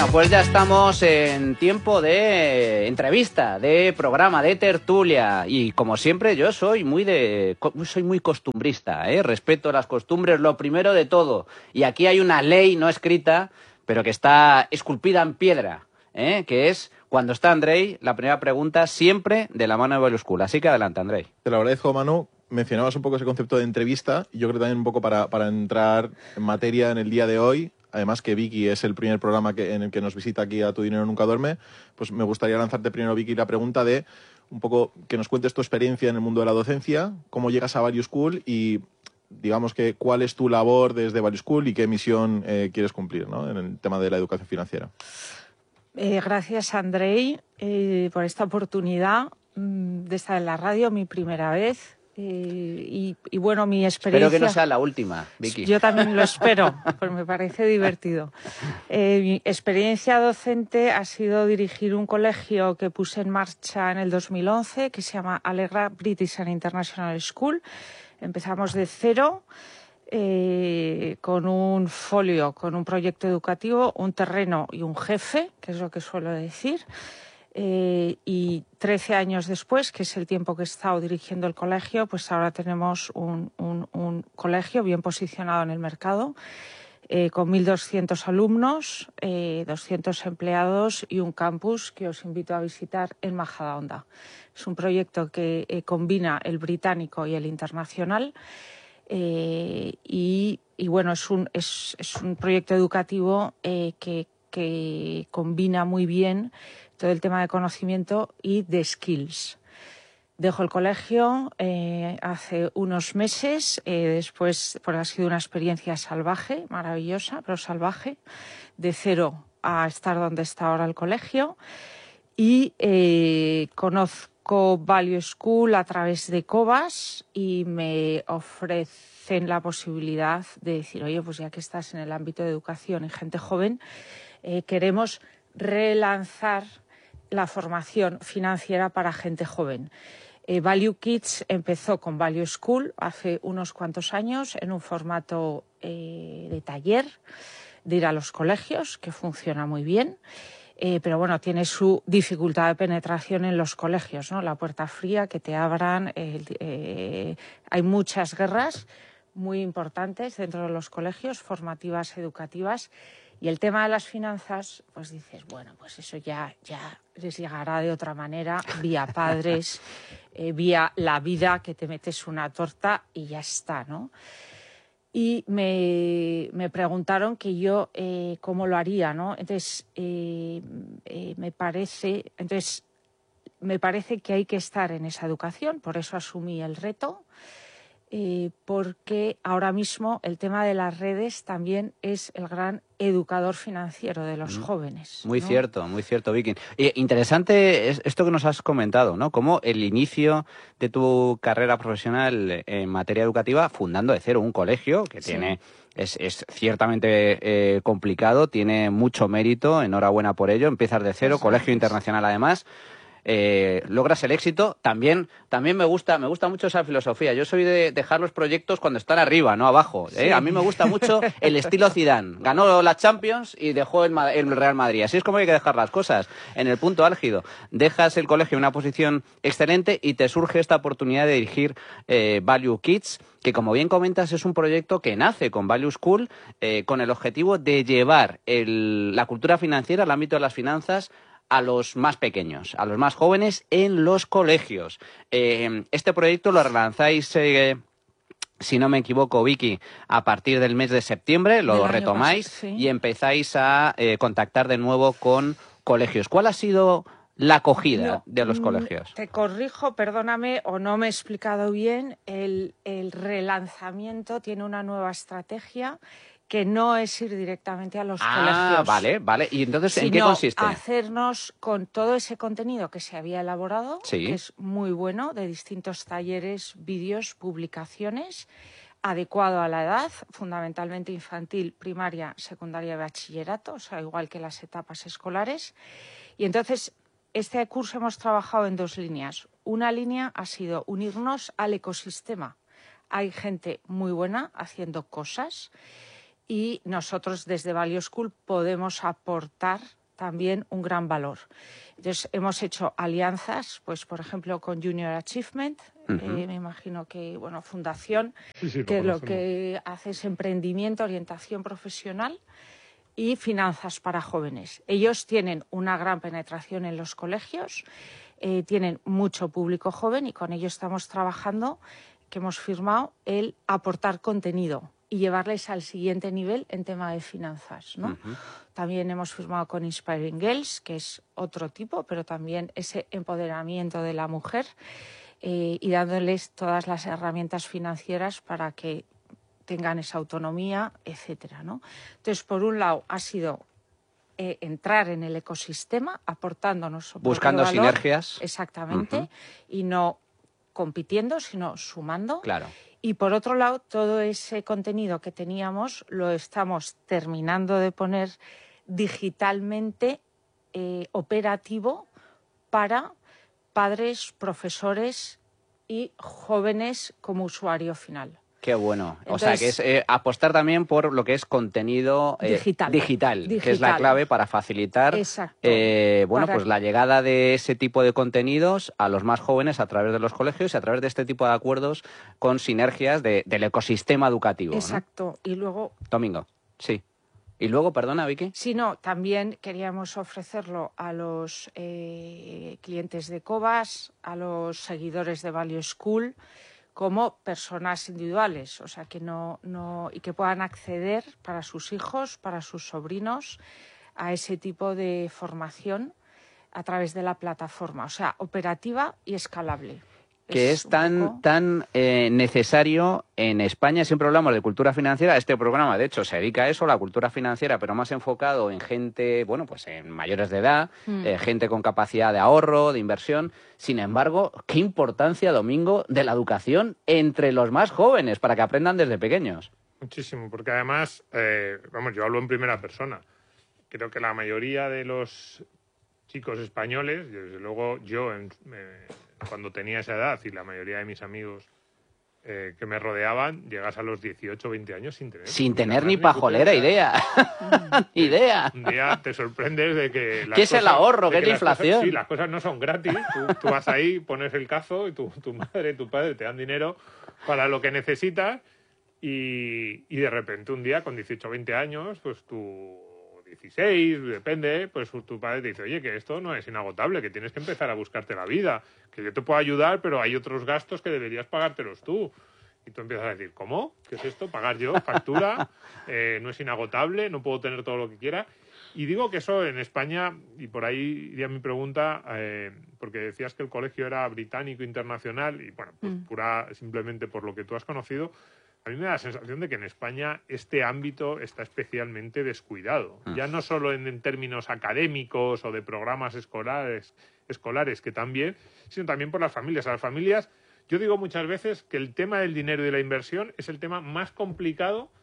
Pues ya estamos en tiempo de entrevista, de programa, de tertulia y como siempre yo soy muy costumbrista, respeto las costumbres, lo primero de todo. Y aquí hay una ley no escrita, pero que está esculpida en piedra, que es cuando está Andrei, la primera pregunta siempre de la mano de Value School. Así que adelante, Andrei. Te lo agradezco, Manu. Mencionabas un poco ese concepto de entrevista y yo creo también un poco para entrar en materia en el día de hoy. Además que Vicky es el primer programa en el que nos visita aquí a Tu Dinero Nunca Duerme, pues me gustaría lanzarte primero, Vicky, la pregunta de un poco que nos cuentes tu experiencia en el mundo de la docencia, cómo llegas a Value School y digamos que cuál es tu labor desde Value School y qué misión quieres cumplir, ¿no?, en el tema de la educación financiera. Gracias, Andrei, por esta oportunidad de estar en la radio, mi primera vez. Y bueno, mi experiencia... Espero que no sea la última, Vicky. Yo también lo espero, pues me parece divertido. Mi experiencia docente ha sido dirigir un colegio que puse en marcha en el 2011, que se llama Allegra British and International School. Empezamos de cero, con un folio, con un proyecto educativo, un terreno y un jefe, que es lo que suelo decir. Y 13 años después, que es el tiempo que he estado dirigiendo el colegio, pues ahora tenemos un colegio bien posicionado en el mercado, con 1.200 alumnos, 200 empleados y un campus que os invito a visitar en Majadahonda. Es un proyecto que combina el británico y el internacional. Y bueno, es un proyecto educativo que combina muy bien todo el tema de conocimiento y de skills. Dejo el colegio hace unos meses, después pues ha sido una experiencia salvaje, maravillosa, pero salvaje, de cero a estar donde está ahora el colegio. Y conozco Value School a través de Cobas y me ofrecen la posibilidad de decir, oye, pues ya que estás en el ámbito de educación y gente joven, queremos relanzar la formación financiera para gente joven. Value Kids empezó con Value School hace unos cuantos años en un formato de taller, de ir a los colegios, que funciona muy bien. Pero bueno, tiene su dificultad de penetración en los colegios, ¿no? La puerta fría, que te abran. Hay muchas guerras muy importantes dentro de los colegios, formativas, educativas. Y el tema de las finanzas, pues dices, bueno, pues eso ya les llegará de otra manera, vía padres, vía la vida, que te metes una torta y ya está, ¿no? Y me preguntaron que yo cómo lo haría, ¿no? Entonces, me parece que hay que estar en esa educación, por eso asumí el reto. Porque ahora mismo el tema de las redes también es el gran educador financiero de los jóvenes, ¿no? Muy cierto, Vicky. Interesante esto que nos has comentado, ¿no? Cómo el inicio de tu carrera profesional en materia educativa, fundando de cero un colegio que tiene... Es ciertamente complicado, tiene mucho mérito, enhorabuena por ello. Empiezas de cero, colegio internacional además. Logras el éxito. También me gusta mucho esa filosofía. Yo soy de dejar los proyectos cuando están arriba, no abajo. A mí me gusta mucho el estilo Zidane. Ganó la Champions y dejó el Real Madrid. Así es como hay que dejar las cosas, en el punto álgido. Dejas el colegio en una posición excelente y te surge esta oportunidad de dirigir Value Kids, que como bien comentas es un proyecto que nace con Value School con el objetivo de llevar la cultura financiera al ámbito de las finanzas a los más pequeños, a los más jóvenes en los colegios. Este proyecto lo relanzáis, si no me equivoco, Vicky, a partir del mes de septiembre, lo retomáis pasado, sí, y empezáis a contactar de nuevo con colegios. ¿Cuál ha sido la acogida de los colegios? Te corrijo, perdóname, o no me he explicado bien. El relanzamiento tiene una nueva estrategia que no es ir directamente a los colegios. Vale. ¿Y entonces en qué consiste? Hacernos con todo ese contenido que se había elaborado, sí, que es muy bueno, de distintos talleres, vídeos, publicaciones, adecuado a la edad, fundamentalmente infantil, primaria, secundaria y bachillerato, o sea, igual que las etapas escolares. Y entonces, este curso hemos trabajado en dos líneas. Una línea ha sido unirnos al ecosistema. Hay gente muy buena haciendo cosas. y nosotros desde Value School podemos aportar también un gran valor. Entonces, hemos hecho alianzas, pues por ejemplo, con Junior Achievement, me imagino que, bueno, fundación, Sí, que lo que hace es emprendimiento, orientación profesional y finanzas para jóvenes. Ellos tienen una gran penetración en los colegios, tienen mucho público joven y con ellos estamos trabajando, que hemos firmado, el aportar contenido y llevarles al siguiente nivel en tema de finanzas, ¿no? También hemos firmado con Inspiring Girls, que es otro tipo, pero también ese empoderamiento de la mujer y dándoles todas las herramientas financieras para que tengan esa autonomía, etcétera, ¿no? Entonces, por un lado, ha sido entrar en el ecosistema, aportándonos buscando valor, sinergias. Exactamente, y no compitiendo, sino sumando. Claro. Y por otro lado, todo ese contenido que teníamos lo estamos terminando de poner digitalmente operativo para padres, profesores y jóvenes como usuario final. Qué bueno. Entonces, o sea, que es apostar también por lo que es contenido digital, que es la clave para facilitar pues la llegada de ese tipo de contenidos a los más jóvenes a través de los colegios y a través de este tipo de acuerdos con sinergias del ecosistema educativo. Exacto. ¿no? Y luego... Domingo, sí. Y luego, perdona, Vicky. Sí, no, también queríamos ofrecerlo a los clientes de Cobas, a los seguidores de Value School, como personas individuales, o sea, que y que puedan acceder para sus hijos, para sus sobrinos, a ese tipo de formación a través de la plataforma, o sea, operativa y escalable. Que es tan necesario en España. Siempre hablamos de cultura financiera. Este programa, de hecho, se dedica a eso, la cultura financiera, pero más enfocado en gente, bueno, pues en mayores de edad, gente con capacidad de ahorro, de inversión. Sin embargo, qué importancia, Domingo, de la educación entre los más jóvenes para que aprendan desde pequeños. Muchísimo, porque además, yo hablo en primera persona. Creo que la mayoría de los chicos españoles, y desde luego yo cuando tenía esa edad y la mayoría de mis amigos que me rodeaban, llegas a los 18 o 20 años sin tener ni pajolera idea. idea. Un día te sorprendes de que... ¿Qué es el ahorro? ¿Qué es la inflación? Sí, las cosas no son gratis. Tú vas ahí, pones el cazo y tu madre, tu padre te dan dinero para lo que necesitas y de repente un día con 18 o 20 años, pues tú... 16, depende, pues tu padre te dice, oye, que esto no es inagotable, que tienes que empezar a buscarte la vida, que yo te puedo ayudar, pero hay otros gastos que deberías pagártelos tú. Y tú empiezas a decir, ¿cómo? ¿Qué es esto? ¿Pagar yo? ¿Factura? No es inagotable, no puedo tener todo lo que quiera. Y digo que eso en España, y por ahí iría mi pregunta, porque decías que el colegio era británico, internacional, y bueno, pues simplemente por lo que tú has conocido, a mí me da la sensación de que en España este ámbito está especialmente descuidado. Ya no solo en términos académicos o de programas escolares, que también, sino también por las familias. A las familias, yo digo muchas veces que el tema del dinero y de la inversión es el tema más complicado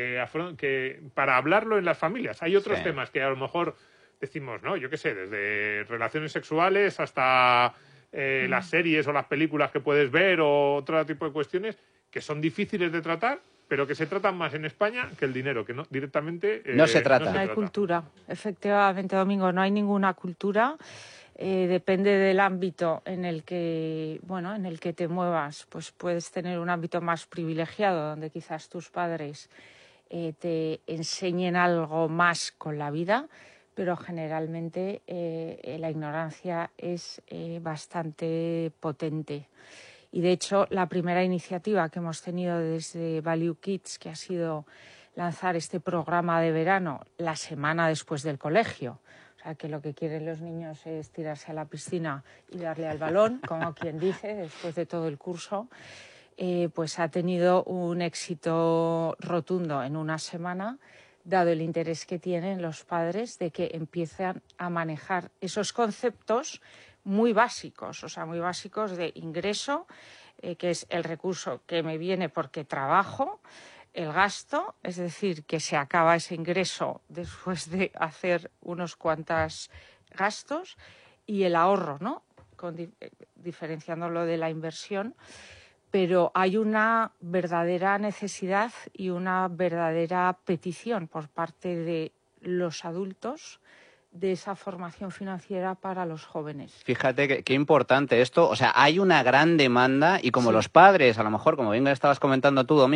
que para hablarlo en las familias. Hay otros temas que a lo mejor decimos, no, yo qué sé, desde relaciones sexuales hasta las series o las películas que puedes ver o otro tipo de cuestiones que son difíciles de tratar, pero que se tratan más en España que el dinero, que no directamente no se trata. No hay cultura, efectivamente, Domingo, no hay ninguna cultura. Depende del ámbito en el que te muevas, pues puedes tener un ámbito más privilegiado, donde quizás tus padres te enseñen algo más con la vida, pero generalmente la ignorancia es bastante potente. Y de hecho, la primera iniciativa que hemos tenido desde Value Kids, que ha sido lanzar este programa de verano la semana después del colegio, o sea, que lo que quieren los niños es tirarse a la piscina y darle al balón, como quien dice, después de todo el curso, pues ha tenido un éxito rotundo en una semana, dado el interés que tienen los padres de que empiezan a manejar esos conceptos muy básicos, o sea, muy básicos de ingreso, que es el recurso que me viene porque trabajo, el gasto, es decir, que se acaba ese ingreso después de hacer unos cuantos gastos, y el ahorro, ¿no? Diferenciándolo de la inversión. pero hay una verdadera necesidad y una verdadera petición por parte de los adultos de esa formación financiera para los jóvenes. Fíjate qué importante esto. O sea, hay una gran demanda y como Sí. los padres, a lo mejor, como bien estabas comentando tú, Domingo,